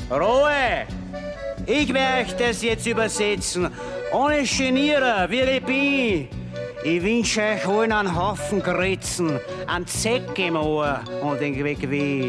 Ruhe! Ich werde euch das jetzt übersetzen. Ohne Genieren, wie ich bin. Ich wünsche euch allen einen Haufen Gritzen, einen Zeck im Ohr und den Weg weh.